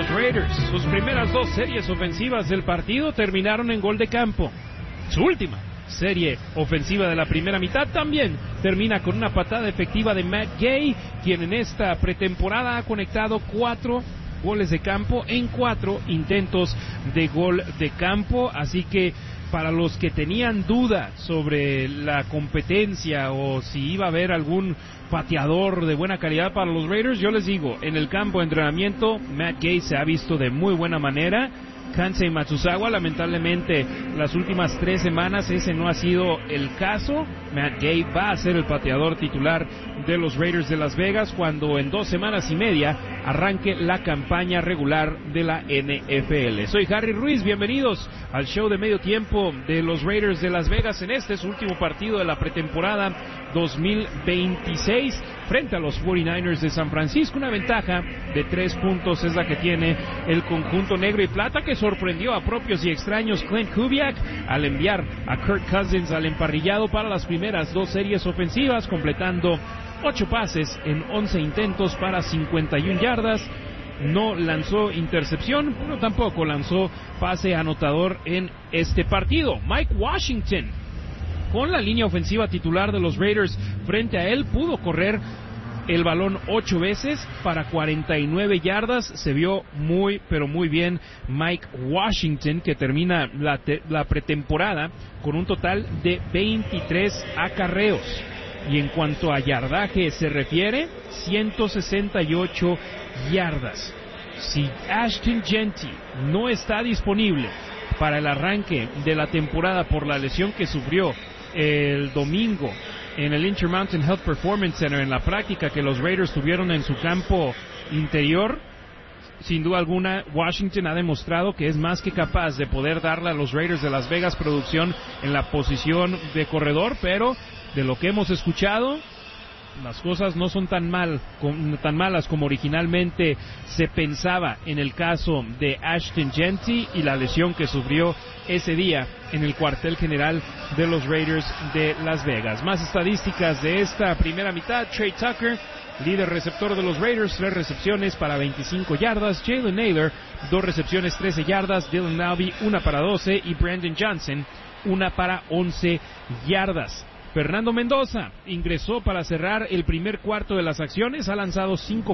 los Raiders. Sus primeras 2 series ofensivas del partido terminaron en gol de campo. Su última serie ofensiva de la primera mitad también termina con una patada efectiva de Matt Gay, quien en esta pretemporada ha conectado 4 goles de campo en 4 intentos de gol de campo. Así que para los que tenían duda sobre la competencia o si iba a haber algún pateador de buena calidad para los Raiders, yo les digo, en el campo de entrenamiento Matt Gay se ha visto de muy buena manera. Kansei Matsuzawa, lamentablemente las últimas 3 semanas ese no ha sido el caso. Matt Gay va a ser el pateador titular de los Raiders de Las Vegas cuando en 2 semanas y media arranque la campaña regular de la NFL. Soy Harry Ruiz, bienvenidos al show de medio tiempo de los Raiders de Las Vegas en este su último partido de la pretemporada 2026 frente a los 49ers de San Francisco. Una ventaja de 3 puntos es la que tiene el conjunto negro y plata, que sorprendió a propios y extraños Clint Kubiak al enviar a Kirk Cousins al emparrillado para las primeras 2 series ofensivas, completando 8 pases en 11 intentos para 51 yardas. No lanzó intercepción, pero tampoco lanzó pase anotador en este partido. Mike Washington, con la línea ofensiva titular de los Raiders frente a él, pudo correr el balón 8 veces para 49 yardas. Se vio muy, pero muy bien Mike Washington, que termina la pretemporada con un total de 23 acarreos. Y en cuanto a yardaje se refiere, 168 yardas. Si Ashton Jeanty no está disponible para el arranque de la temporada por la lesión que sufrió el domingo en el Intermountain Health Performance Center, en la práctica que los Raiders tuvieron en su campo interior, sin duda alguna Washington ha demostrado que es más que capaz de poder darle a los Raiders de Las Vegas producción en la posición de corredor, pero de lo que hemos escuchado, las cosas no son tan malas como originalmente se pensaba en el caso de Ashton Jeanty y la lesión que sufrió ese día en el cuartel general de los Raiders de Las Vegas. Más estadísticas de esta primera mitad: Trey Tucker, líder receptor de los Raiders, 3 recepciones para 25 yardas. Jalen Nailor, 2 recepciones, 13 yardas. Dylan Naubie, 1 para 12. Y Brandon Johnson, 1 para 11 yardas. Fernando Mendoza ingresó para cerrar el primer cuarto de las acciones. Ha lanzado 5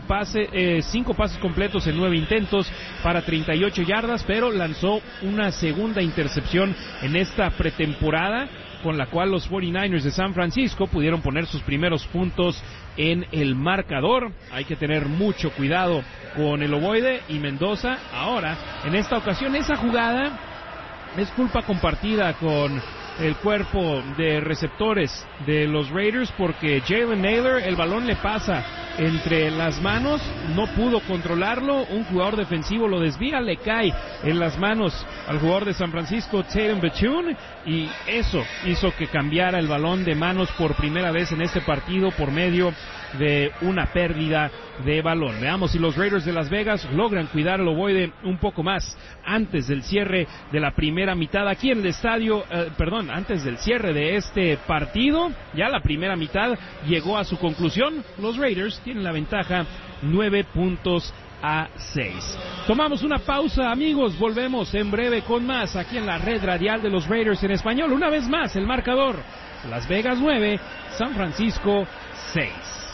pases completos en 9 intentos para 38 yardas, pero lanzó una segunda intercepción en esta pretemporada, con la cual los 49ers de San Francisco pudieron poner sus primeros puntos en el marcador. Hay que tener mucho cuidado con el ovoide y Mendoza. Ahora, en esta ocasión, esa jugada es culpa compartida con el cuerpo de receptores de los Raiders, porque Jalen Nailor, el balón le pasa entre las manos, no pudo controlarlo, un jugador defensivo lo desvía, le cae en las manos al jugador de San Francisco, Tatum Bethune, y eso hizo que cambiara el balón de manos por primera vez en este partido por medio de una pérdida de balón. Veamos si los Raiders de Las Vegas logran cuidar el ovoide un poco más antes del cierre de la primera mitad aquí en el estadio, antes del cierre de este partido. Ya la primera mitad llegó a su conclusión. Los Raiders tienen la ventaja 9 puntos a 6. Tomamos una pausa, amigos, volvemos en breve con más aquí en la red radial de los Raiders en español. Una vez más el marcador: Las Vegas 9, San Francisco 6.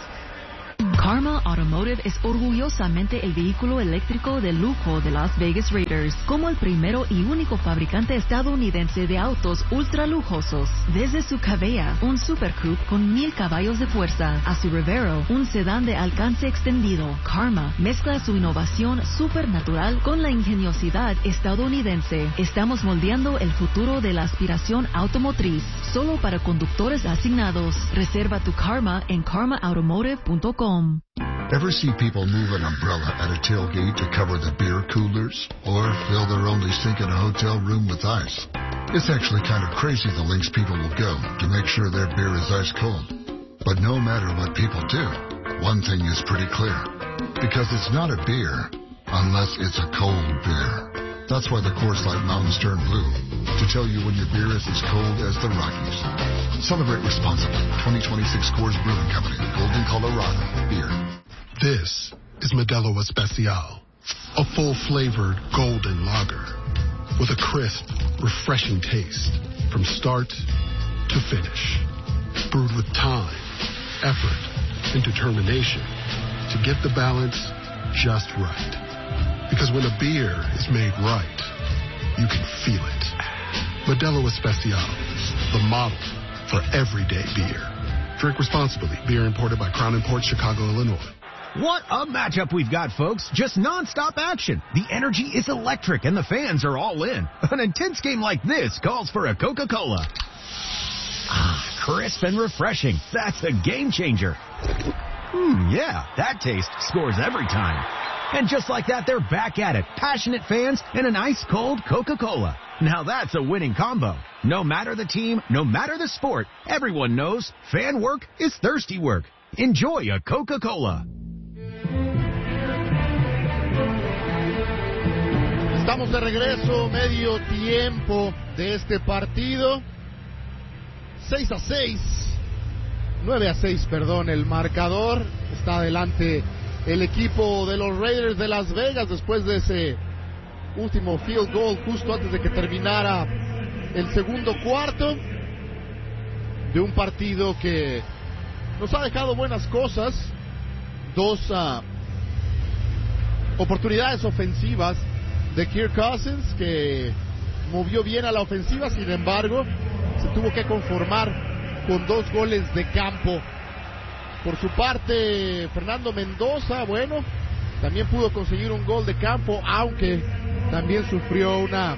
Karma Automotive es orgullosamente el vehículo eléctrico de lujo de Las Vegas Raiders, como el primero y único fabricante estadounidense de autos ultra lujosos. Desde su Cabella, un Super Coupe con 1000 caballos de fuerza, a su Revero, un sedán de alcance extendido, Karma mezcla su innovación supernatural con la ingeniosidad estadounidense. Estamos moldeando el futuro de la aspiración automotriz, solo para conductores asignados. Reserva tu Karma en karmaautomotive.com. Ever see people move an umbrella at a tailgate to cover the beer coolers? Or fill their only sink in a hotel room with ice? It's actually kind of crazy the lengths people will go to make sure their beer is ice cold. But no matter what people do, one thing is pretty clear. Because it's not a beer unless it's a cold beer. That's why the Coors Light Mountains turn blue, to tell you when your beer is as cold as the Rockies. Celebrate responsibly. 2026 Coors Brewing Company, Golden, Colorado. Beer. This is Modelo Especial. A full-flavored golden lager with a crisp, refreshing taste from start to finish. Brewed with time, effort, and determination to get the balance just right. Because when a beer is made right, you can feel it. Modelo Especial, the model for everyday beer. Drink responsibly. Beer imported by Crown Imports, Chicago, Illinois. What a matchup we've got, folks. Just nonstop action. The energy is electric and the fans are all in. An intense game like this calls for a Coca-Cola. Ah, crisp and refreshing. That's a game changer. Yeah, that taste scores every time. And just like that, they're back at it. Passionate fans and an ice-cold Coca-Cola. Now that's a winning combo. No matter the team, no matter the sport, everyone knows fan work is thirsty work. Enjoy a Coca-Cola. Estamos de regreso, medio tiempo de este partido. 6-6. 9-6, perdón, el marcador. Está adelante el equipo de los Raiders de Las Vegas después de ese último field goal justo antes de que terminara el segundo cuarto de un partido que nos ha dejado buenas cosas. Dos oportunidades ofensivas de Kirk Cousins, que movió bien a la ofensiva, sin embargo se tuvo que conformar con 2 goles de campo. Por su parte, Fernando Mendoza, bueno, también pudo conseguir un gol de campo, aunque también sufrió una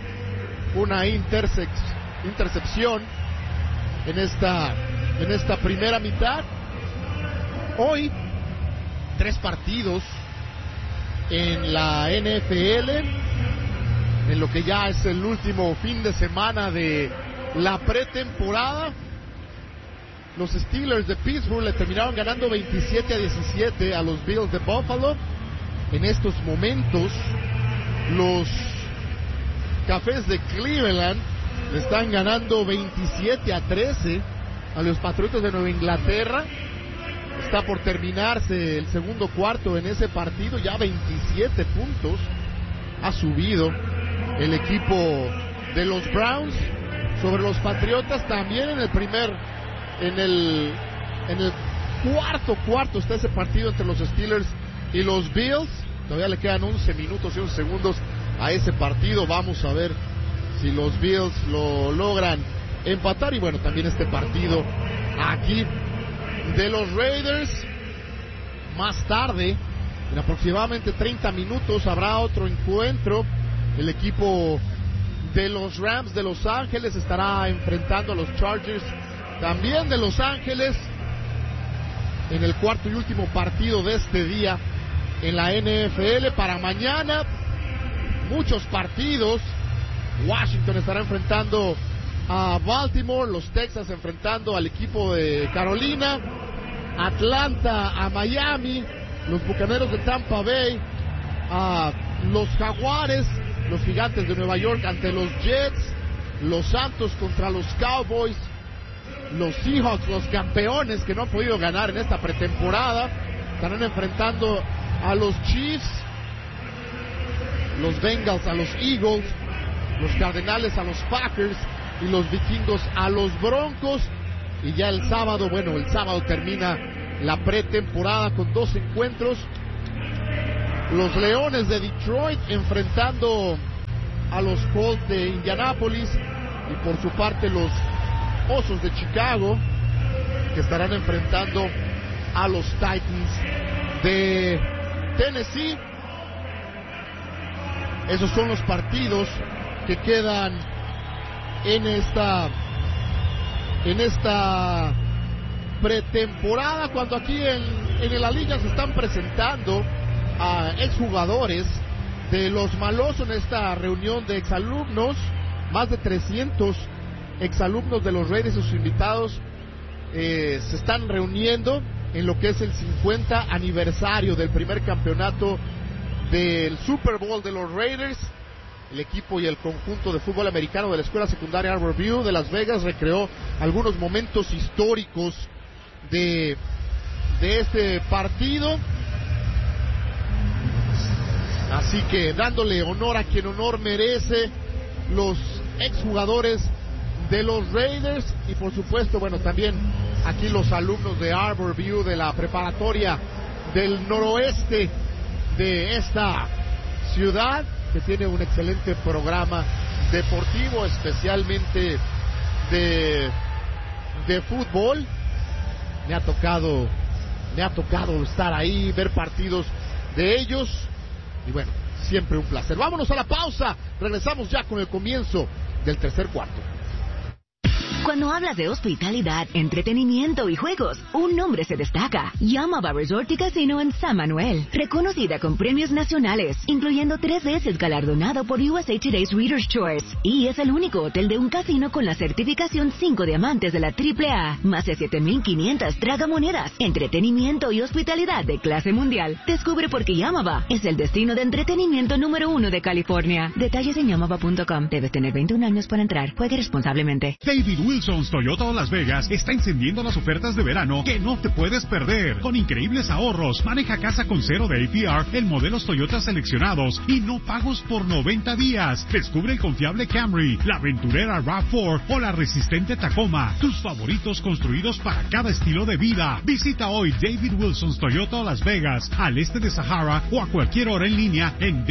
intercepción en esta primera mitad. Hoy 3 partidos en la NFL, en lo que ya es el último fin de semana de la pretemporada. Los Steelers de Pittsburgh le terminaron ganando 27-17 a los Bills de Buffalo. En estos momentos, los Cafés de Cleveland le están ganando 27-13 a los Patriotas de Nueva Inglaterra. Está por terminarse el segundo cuarto en ese partido, ya 27 puntos ha subido el equipo de los Browns sobre los Patriotas. También en el cuarto está ese partido entre los Steelers y los Bills. Todavía le quedan 11 minutos y 11 segundos a ese partido. Vamos a ver si los Bills lo logran empatar. Y bueno, también este partido aquí de los Raiders. Más tarde, en aproximadamente 30 minutos, habrá otro encuentro. El equipo de los Rams de Los Ángeles estará enfrentando a los Chargers también de Los Ángeles en el cuarto y último partido de este día en la NFL. Para mañana, muchos partidos. Washington estará enfrentando a Baltimore, los Texans enfrentando al equipo de Carolina, Atlanta a Miami, los Bucaneros de Tampa Bay a los Jaguares, los Gigantes de Nueva York ante los Jets, los Santos contra los Cowboys, los Seahawks, los campeones que no han podido ganar en esta pretemporada, estarán enfrentando a los Chiefs, los Bengals a los Eagles, los Cardenales a los Packers y los Vikingos a los Broncos. Y ya el sábado termina la pretemporada con 2 encuentros. Los Leones de Detroit enfrentando a los Colts de Indianápolis, y por su parte los Osos de Chicago, que estarán enfrentando a los Titans de Tennessee. Esos son los partidos que quedan en esta pretemporada, cuando aquí en la liga se están presentando a exjugadores de los Malosos en esta reunión de exalumnos. Más de 300 exalumnos de los Raiders y sus invitados se están reuniendo en lo que es el 50 aniversario del primer campeonato del Super Bowl de los Raiders. El equipo y el conjunto de fútbol americano de la Escuela Secundaria Arbor View de Las Vegas recreó algunos momentos históricos de este partido. Así que dándole honor a quien honor merece, los exjugadores de los Raiders y por supuesto, bueno, también aquí los alumnos de Arbor View de la preparatoria del noroeste de esta ciudad, que tiene un excelente programa deportivo, especialmente de fútbol. Me ha tocado estar ahí, ver partidos de ellos y bueno, siempre un placer. Vámonos a la pausa, regresamos ya con el comienzo del tercer cuarto. Cuando hablas de hospitalidad, entretenimiento y juegos, un nombre se destaca. Yamaba Resort y Casino en San Manuel. Reconocida con premios nacionales, incluyendo 3 veces galardonado por USA Today's Reader's Choice. Y es el único hotel de un casino con la certificación 5 diamantes de la AAA. Más de 7,500 tragamonedas, entretenimiento y hospitalidad de clase mundial. Descubre por qué Yamaba es el destino de entretenimiento número 1 de California. Detalles en yamaba.com. Debes tener 21 años para entrar. Juegue responsablemente. David Wilson's Toyota Las Vegas está encendiendo las ofertas de verano que no te puedes perder. Con increíbles ahorros, maneja casa con 0 de APR en modelos Toyota seleccionados y no pagos por 90 días. Descubre el confiable Camry, la aventurera RAV4 o la resistente Tacoma. Tus favoritos construidos para cada estilo de vida. Visita hoy David Wilson's Toyota Las Vegas, al este de Sahara o a cualquier hora en línea en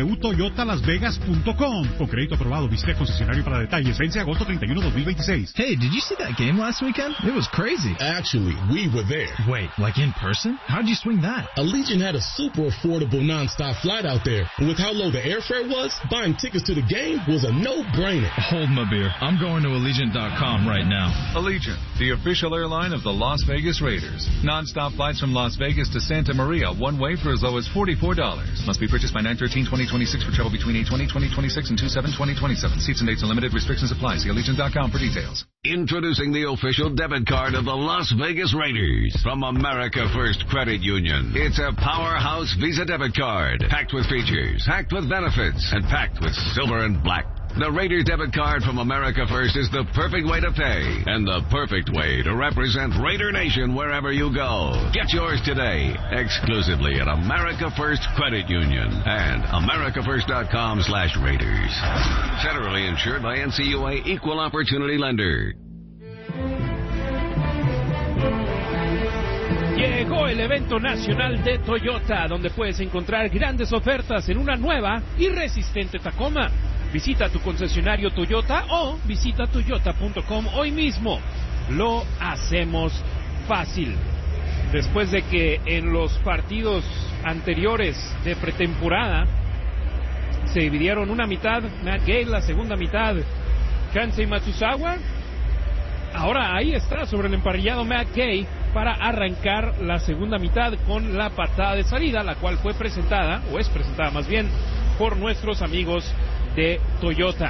www.toyotalasvegas.com. Con crédito aprobado, visita concesionario para detalles. Vence agosto 31, 2026. Hey, did you see that game last weekend? It was crazy. Actually, we were there. Wait, like in person? How'd you swing that? Allegiant had a super affordable non-stop flight out there. And with how low the airfare was, buying tickets to the game was a no-brainer. Hold my beer. I'm going to Allegiant.com right now. Allegiant, the official airline of the Las Vegas Raiders. Non-stop flights from Las Vegas to Santa Maria, one way for as low as $44. Must be purchased by 9/13/2026 for travel between 8/20/2026 and 2/7/2027. Seats and dates are limited. Restrictions apply. See Allegiant.com for details. Introducing the official debit card of the Las Vegas Raiders from America First Credit Union. It's a powerhouse Visa debit card, packed with features, packed with benefits, and packed with silver and black. The Raiders debit card from America First is the perfect way to pay and the perfect way to represent Raider Nation wherever you go. Get yours today, exclusively at America First Credit Union and americafirst.com/Raiders. Federally insured by NCUA Equal Opportunity Lender. Llegó el evento nacional de Toyota, donde puedes encontrar grandes ofertas en una nueva y resistente Tacoma. Visita tu concesionario Toyota o visita toyota.com hoy mismo. Lo hacemos fácil. Después de que en los partidos anteriores de pretemporada se dividieron una mitad Matt Gay, la segunda mitad Kansei Matsuzawa, ahora ahí está sobre el emparrillado Matt Gay para arrancar la segunda mitad con la patada de salida, la cual fue presentada, o es presentada más bien, por nuestros amigos de Toyota.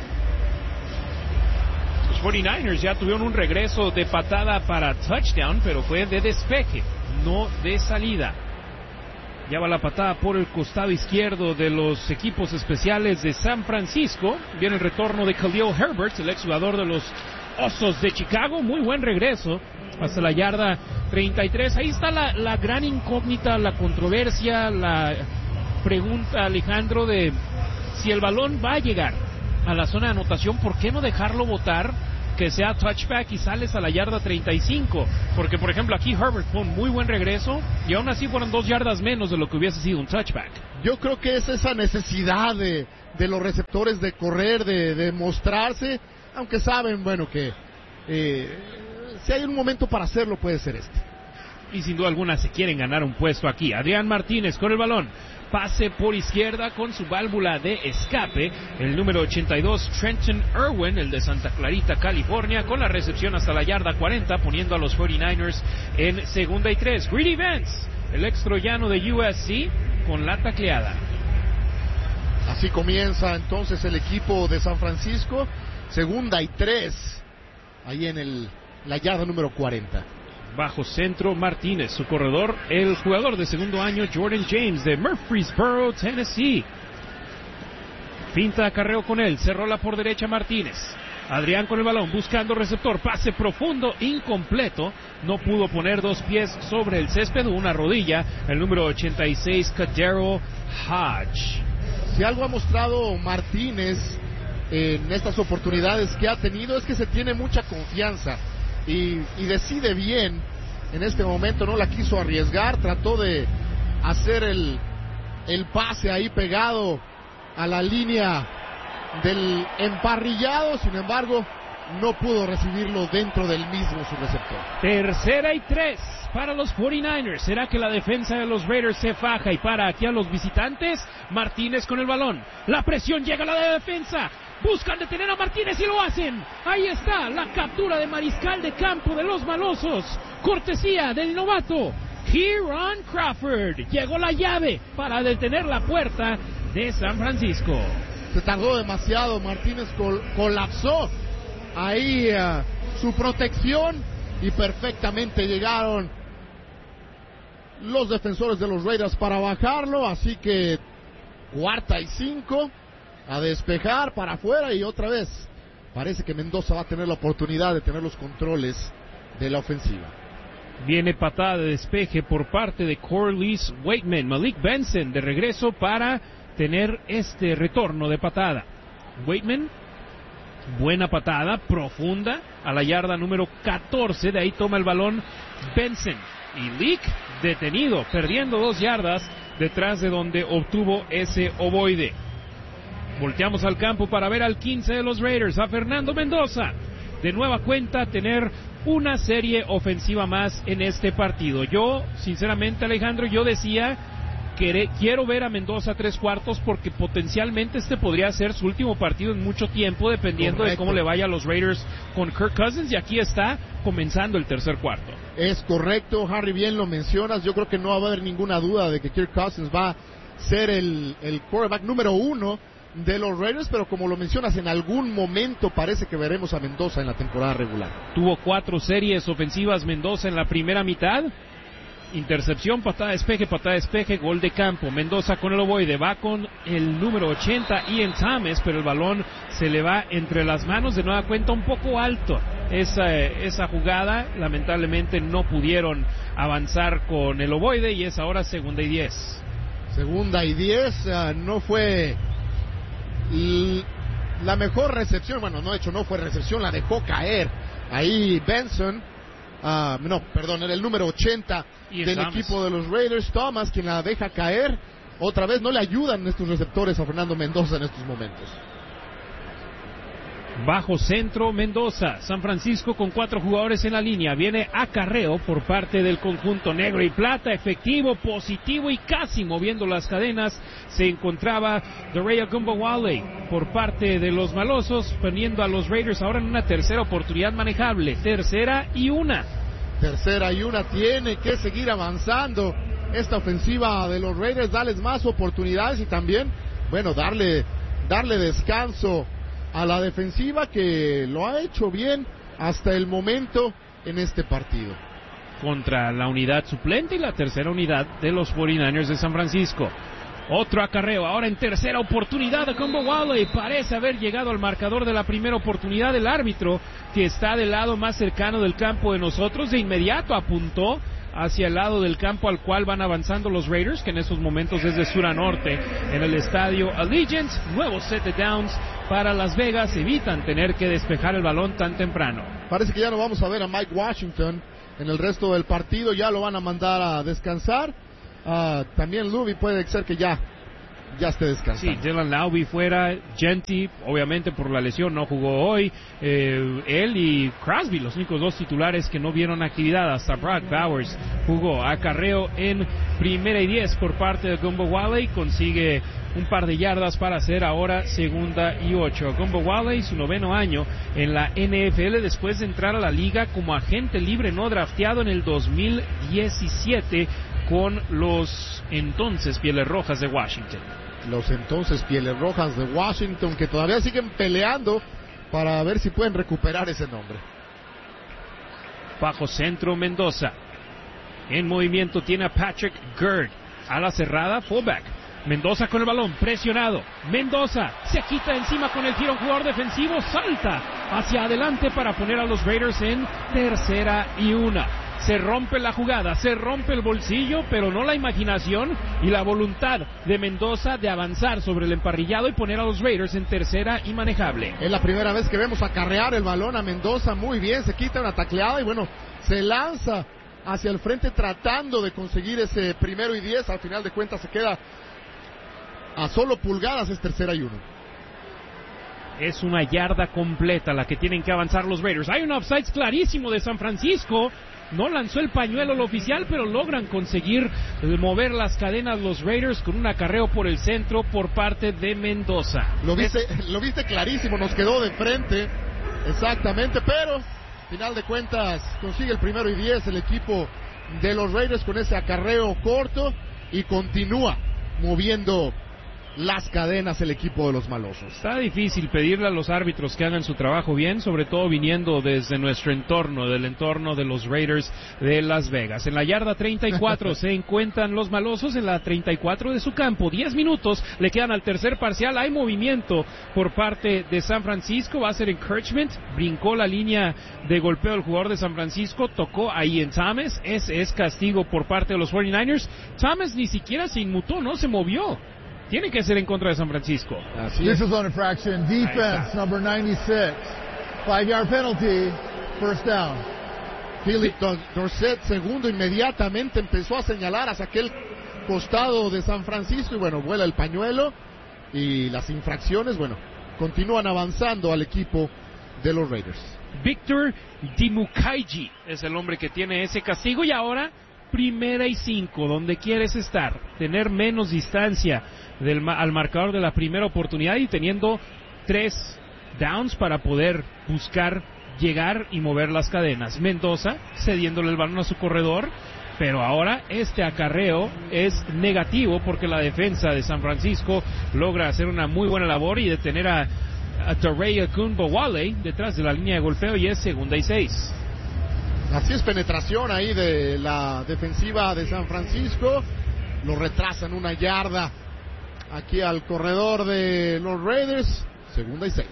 Los 49ers ya tuvieron un regreso de patada para touchdown, pero fue de despeje, no de salida. Ya va la patada por el costado izquierdo de los equipos especiales de San Francisco. Viene el retorno de Khalil Herbert, el exjugador de los Osos de Chicago. Muy buen regreso hasta la yarda 33. Ahí está la gran incógnita, la controversia, la pregunta, Alejandro, de si el balón va a llegar a la zona de anotación, ¿por qué no dejarlo botar, que sea touchback y sales a la yarda 35? Porque, por ejemplo, aquí Herbert fue un muy buen regreso y aún así fueron 2 yardas menos de lo que hubiese sido un touchback. Yo creo que es esa necesidad de los receptores de correr, de mostrarse, aunque saben, bueno, que si hay un momento para hacerlo, puede ser este. Y sin duda alguna se quieren ganar un puesto aquí. Adrián Martínez con el balón. Pase por izquierda con su válvula de escape. El número 82, Trenton Irwin, el de Santa Clarita, California, con la recepción hasta la yarda 40, poniendo a los 49ers en 2nd y 3. Greedy Vance, el ex troyano de USC, con la tacleada. Así comienza entonces el equipo de San Francisco. 2nd y 3, ahí en la yarda número 40. Bajo centro Martínez, su corredor, el jugador de segundo año Jordan James de Murfreesboro, Tennessee. Finta acarreo con él, se rola por derecha Martínez. Adrián con el balón, buscando receptor, pase profundo, incompleto, no pudo poner 2 pies sobre el césped, una rodilla, el número 86, Kadero Hodge. Si algo ha mostrado Martínez en estas oportunidades que ha tenido es que se tiene mucha confianza y decide bien. En este momento no la quiso arriesgar, trató de hacer el pase ahí pegado a la línea del emparrillado, sin embargo no pudo recibirlo dentro del mismo su receptor. 3rd y 3 para los 49ers. ¿Será que la defensa de los Raiders se faja y para aquí a los visitantes? Martínez con el balón, la presión llega a la defensa, buscan detener a Martínez y lo hacen. Ahí está la captura de mariscal de campo de los malosos, cortesía del novato Kieran Crawford. Llegó la llave para detener la puerta de San Francisco. Se tardó demasiado, Martínez colapsó ahí su protección y perfectamente llegaron los defensores de los Raiders para bajarlo, así que 4ª y 5 a despejar para afuera y otra vez parece que Mendoza va a tener la oportunidad de tener los controles de la ofensiva. Viene patada de despeje por parte de Corliss Waitman. Malik Benson de regreso para tener este retorno de patada. Waitman, buena patada, profunda, a la yarda número 14, de ahí toma el balón Benson. Y Leak detenido, perdiendo 2 yardas detrás de donde obtuvo ese ovoide. Volteamos al campo para ver al 15 de los Raiders, a Fernando Mendoza. De nueva cuenta, tener una serie ofensiva más en este partido. Yo, sinceramente, Alejandro, yo decía que quiero ver a Mendoza 3/4 porque potencialmente este podría ser su último partido en mucho tiempo, dependiendo correcto, de cómo le vaya a los Raiders con Kirk Cousins, y aquí está comenzando el tercer cuarto. Es correcto, Harry, bien lo mencionas. Yo creo que no va a haber ninguna duda de que Kirk Cousins va a ser el quarterback número 1 de los Raiders, pero como lo mencionas, en algún momento parece que veremos a Mendoza en la temporada regular. Tuvo 4 series ofensivas Mendoza en la primera mitad. Intercepción, patada de despeje, gol de campo. Mendoza con el ovoide, va con el número 80, Ian Thomas, pero el balón se le va entre las manos, de nueva cuenta un poco alto. Esa jugada, lamentablemente no pudieron avanzar con el ovoide y es ahora 2ª y 10. 2ª y 10, no fue la mejor recepción, bueno, no fue recepción, la dejó caer ahí Benson, era el número 80 del equipo de los Raiders, Thomas, quien la deja caer. Otra vez no le ayudan estos receptores a Fernando Mendoza en estos momentos. Bajo centro Mendoza, San Francisco con 4 jugadores en la línea, viene acarreo por parte del conjunto negro y plata, efectivo, positivo y casi moviendo las cadenas, se encontraba Dareya Gumbawale por parte de los malosos, poniendo a los Raiders ahora en una tercera oportunidad manejable, 3rd y 1. 3rd y 1, tiene que seguir avanzando esta ofensiva de los Raiders, darles más oportunidades y también, darle descanso a la defensiva, que lo ha hecho bien hasta el momento en este partido. Contra la unidad suplente y la tercera unidad de los 49ers de San Francisco. Otro acarreo, ahora en tercera oportunidad de Gumbawale, parece haber llegado al marcador de la primera oportunidad. El árbitro, que está del lado más cercano del campo de nosotros, de inmediato apuntó hacia el lado del campo al cual van avanzando los Raiders, que en estos momentos es de sur a norte, en el estadio Allegiant. Nuevo set de downs para Las Vegas, evitan tener que despejar el balón tan temprano. Parece que ya no vamos a ver a Mike Washington en el resto del partido, ya lo van a mandar a descansar. También Luby puede ser que ya esté descansando. Sí, Dylan Laube fuera, Genti, obviamente por la lesión no jugó hoy, él y Crosby, los únicos 2 titulares que no vieron actividad, hasta Brock Bowers jugó. Acarreo en 1ª y 10 por parte de Gumbawale, consigue un par de yardas para hacer ahora 2ª y 8. Gumbawale, su 9º año en la NFL, después de entrar a la liga como agente libre no drafteado en el 2017 con los entonces Pieles Rojas de Washington. Los entonces Pieles Rojas de Washington, que todavía siguen peleando para ver si pueden recuperar ese nombre. Bajo centro Mendoza, en movimiento tiene a Patrick Gerd, a la cerrada, fullback. Mendoza con el balón, presionado. Mendoza se quita encima con el tiro, un jugador defensivo, salta hacia adelante para poner a los Raiders en 3rd-1. Se rompe la jugada, se rompe el bolsillo, pero no la imaginación y la voluntad de Mendoza de avanzar sobre el emparrillado y poner a los Raiders en 3rd y manejable. Es la primera vez que vemos acarrear el balón a Mendoza, muy bien, se quita una tacleada y bueno, se lanza hacia el frente tratando de conseguir ese 1st-10, al final de cuentas se queda a solo pulgadas, es 3rd-1. Es una yarda completa la que tienen que avanzar los Raiders. Hay un offsides clarísimo de San Francisco. No lanzó el pañuelo el oficial, pero logran conseguir mover las cadenas los Raiders con un acarreo por el centro por parte de Mendoza. Lo viste clarísimo, nos quedó de frente, exactamente, pero final de cuentas consigue el 1st-10 el equipo de los Raiders con ese acarreo corto y continúa moviendo las cadenas el equipo de los malosos. Está difícil pedirle a los árbitros que hagan su trabajo bien, sobre todo viniendo desde nuestro entorno, del entorno de los Raiders de Las Vegas. En la yarda 34 se encuentran los malosos, en la 34 de su campo. 10 minutos le quedan al tercer parcial. Hay movimiento por parte de San Francisco, va a ser encouragement, brincó la línea de golpeo el jugador de San Francisco, tocó a Ian Thomas, es castigo por parte de los 49ers. Thomas ni siquiera se inmutó, no se movió. Tiene que ser en contra de San Francisco. This is on infraction. Defense, number 96. 5-yard penalty. First down. Philip Dorsett, segundo, inmediatamente empezó a señalar hacia aquel costado de San Francisco y bueno, vuela el pañuelo y las infracciones, bueno, continúan avanzando al equipo de los Raiders. Victor Dimukaigi es el hombre que tiene ese castigo y ahora 1st-5, donde quieres estar, tener menos distancia al marcador de la primera oportunidad y teniendo 3 downs para poder buscar llegar y mover las cadenas. Mendoza cediéndole el balón a su corredor, pero ahora este acarreo es negativo porque la defensa de San Francisco logra hacer una muy buena labor y detener a Torrey Akunbowale detrás de la línea de golpeo y es 2nd-6. Así es, penetración ahí de la defensiva de San Francisco. Lo retrasan 1 yarda aquí al corredor de los Raiders. 2nd-6.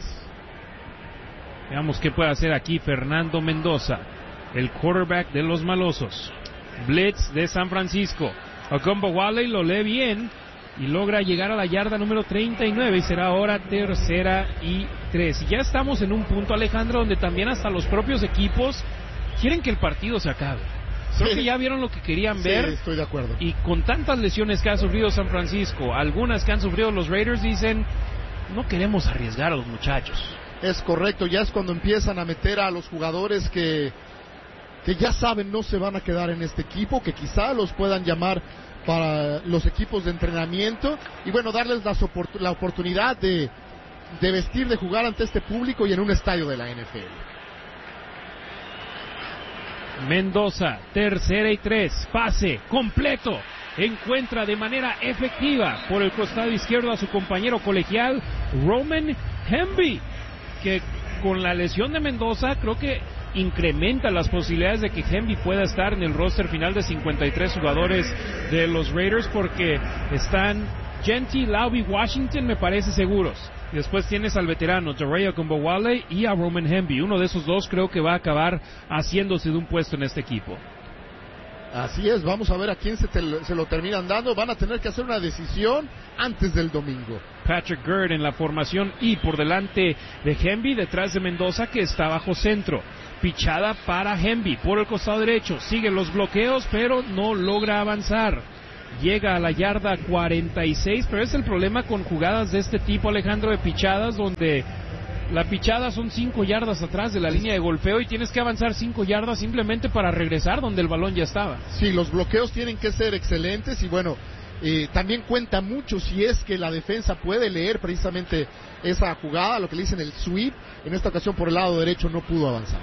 Veamos qué puede hacer aquí Fernando Mendoza, el quarterback de los malosos. Blitz de San Francisco. Akunbowale lo lee bien y logra llegar a la yarda número 39 y será ahora 3rd-3. Y ya estamos en un punto, Alejandro, donde también hasta los propios equipos quieren que el partido se acabe. Creo que ya vieron lo que querían ver. Sí, estoy de acuerdo. Y con tantas lesiones que ha sufrido San Francisco, algunas que han sufrido los Raiders, dicen, no queremos arriesgar a los muchachos. Es correcto, ya es cuando empiezan a meter a los jugadores que ya saben no se van a quedar en este equipo, que quizá los puedan llamar para los equipos de entrenamiento y bueno, darles la oportunidad de vestir, de jugar ante este público y en un estadio de la NFL. Mendoza, 3rd-3, pase completo, encuentra de manera efectiva por el costado izquierdo a su compañero colegial Roman Hemby, que con la lesión de Mendoza creo que incrementa las posibilidades de que Hemby pueda estar en el roster final de 53 jugadores de los Raiders porque están Genty, Lau y Washington me parece seguros. Después tienes al veterano Torrey Akunbowale y a Roman Hemby. Uno de esos dos creo que va a acabar haciéndose de un puesto en este equipo. Así es, vamos a ver a quién se lo terminan dando. Van a tener que hacer una decisión antes del domingo. Patrick Gerd en la formación y por delante de Hemby, detrás de Mendoza que está bajo centro. Pichada para Hemby por el costado derecho. Siguen los bloqueos pero no logra avanzar. Llega a la yarda 46, pero es el problema con jugadas de este tipo, Alejandro, de pichadas, donde la pichada son 5 yardas atrás de la línea de golpeo y tienes que avanzar 5 yardas simplemente para regresar donde el balón ya estaba. Sí, los bloqueos tienen que ser excelentes y bueno, también cuenta mucho si es que la defensa puede leer precisamente esa jugada, lo que le dicen el sweep. En esta ocasión por el lado derecho no pudo avanzar.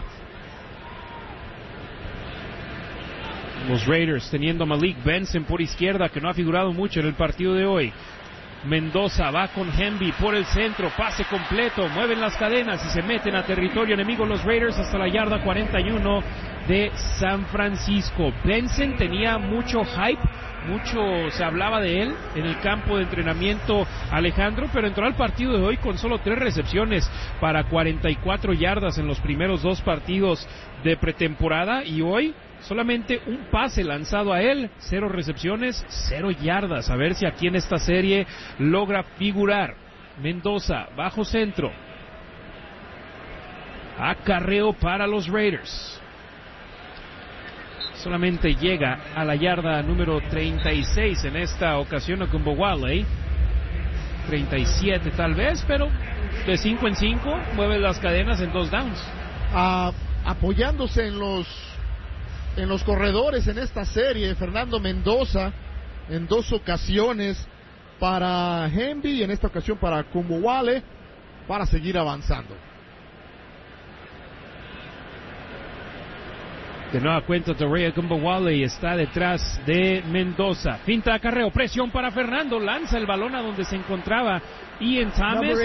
Los Raiders teniendo a Malik Benson por izquierda, que no ha figurado mucho en el partido de hoy. Mendoza va con Hemby por el centro, pase completo, mueven las cadenas y se meten a territorio enemigo los Raiders hasta la yarda 41 de San Francisco. Benson tenía mucho hype mucho se hablaba de él en el campo de entrenamiento, Alejandro, pero entró al partido de hoy con solo 3 recepciones para 44 yardas en los primeros 2 partidos de pretemporada, y hoy solamente un pase lanzado a él, 0 recepciones, 0 yardas. A ver si aquí en esta serie logra figurar. Mendoza, bajo centro. Acarreo para los Raiders. Solamente llega a la yarda número 36 en esta ocasión Okumbowale. 37 tal vez, pero de 5 en 5 mueve las cadenas en 2 downs. Apoyándose en los corredores en esta serie, Fernando Mendoza en 2 ocasiones para Hemby y en esta ocasión para Okumbowale para seguir avanzando. De nueva cuenta, Torrey Okumbowale está detrás de Mendoza. Finta de acarreo, presión para Fernando, lanza el balón a donde se encontraba Ian Thomas,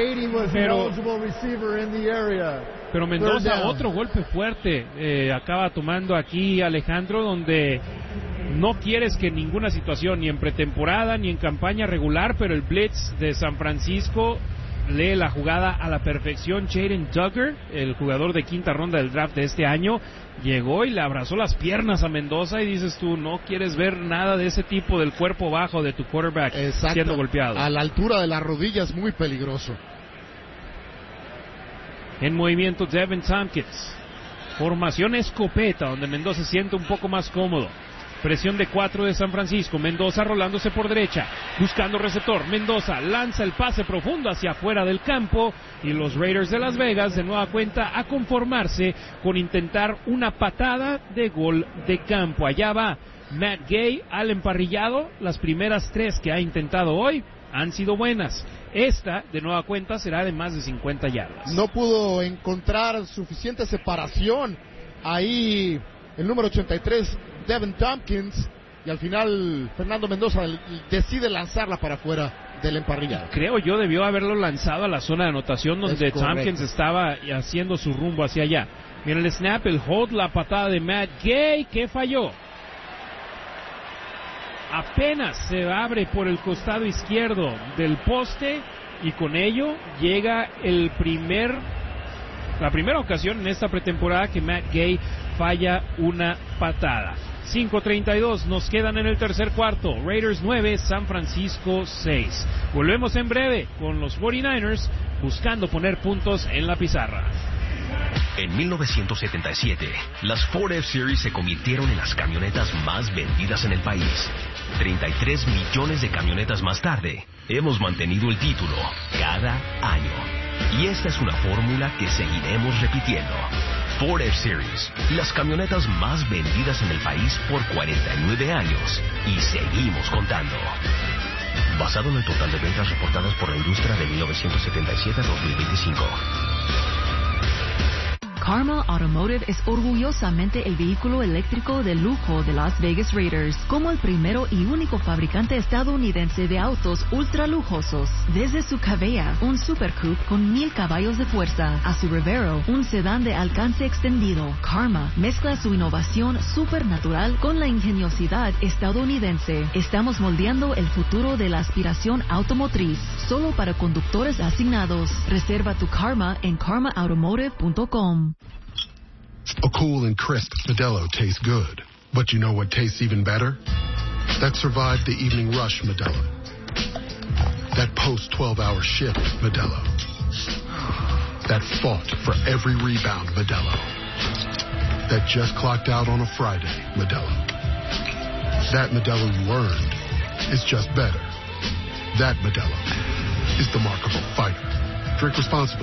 pero Mendoza, otro golpe fuerte, acaba tomando aquí Alejandro, donde no quieres que ninguna situación, ni en pretemporada, ni en campaña regular, pero el blitz de San Francisco lee la jugada a la perfección. Jaden Duggar, el jugador de 5ª ronda del draft de este año, llegó y le abrazó las piernas a Mendoza, y dices tú, no quieres ver nada de ese tipo del cuerpo bajo de tu quarterback. Exacto, siendo golpeado. A la altura de las rodillas, muy peligroso. En movimiento Devin Tompkins. Formación escopeta, donde Mendoza se siente un poco más cómodo. Presión de 4 de San Francisco. Mendoza rolándose por derecha, buscando receptor. Mendoza lanza el pase profundo hacia afuera del campo, y los Raiders de Las Vegas de nueva cuenta a conformarse con intentar una patada de gol de campo. Allá va Matt Gay al emparrillado. Las primeras 3 que ha intentado hoy han sido buenas. Esta, de nueva cuenta, será de más de 50 yardas. No pudo encontrar suficiente separación ahí el número 83, Devin Tompkins, y al final Fernando Mendoza decide lanzarla para afuera del emparrillado. Creo yo debió haberlo lanzado a la zona de anotación donde Tompkins estaba haciendo su rumbo hacia allá. Mira el snap, el hold, la patada de Matt Gay, que falló. Apenas se abre por el costado izquierdo del poste, y con ello llega la primera ocasión en esta pretemporada que Matt Gay falla una patada. 5:32 nos quedan en el tercer cuarto. Raiders 9, San Francisco 6. Volvemos en breve con los 49ers buscando poner puntos en la pizarra. En 1977, las Ford F-Series se convirtieron en las camionetas más vendidas en el país. 33 millones de camionetas más tarde, hemos mantenido el título cada año. Y esta es una fórmula que seguiremos repitiendo. Ford F-Series, las camionetas más vendidas en el país por 49 años. Y seguimos contando. Basado en el total de ventas reportadas por la industria de 1977 a 2025. Karma Automotive es orgullosamente el vehículo eléctrico de lujo de Las Vegas Raiders, como el primero y único fabricante estadounidense de autos ultra lujosos. Desde su Cavea, un Super Coupe con 1000 caballos de fuerza, a su Revero, un sedán de alcance extendido, Karma mezcla su innovación supernatural con la ingeniosidad estadounidense. Estamos moldeando el futuro de la aspiración automotriz, solo para conductores asignados. Reserva tu Karma en karmaautomotive.com. A cool and crisp Modelo tastes good. But you know what tastes even better? That survived the evening rush Modelo. That post-12-hour shift Modelo. That fought for every rebound Modelo. That just clocked out on a Friday Modelo. That Modelo you earned is just better. That Modelo is the mark of a fighter. Drink responsibly.